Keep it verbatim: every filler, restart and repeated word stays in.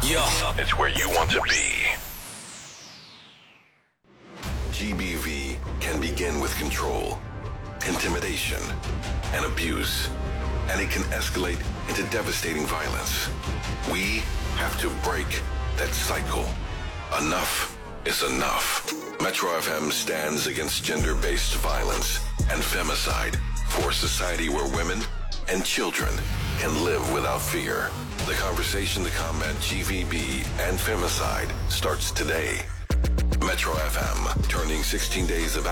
Yeah. It's where you want to be. G B V can begin with control, intimidation, and abuse, and it can escalate into devastating violence. We have to break that cycle. Enough is enough. Metro F M stands against gender-based violence and femicide for a society where women and children can live without fear. The conversation to combat G V B and femicide starts today. Metro F M, turning sixteen days of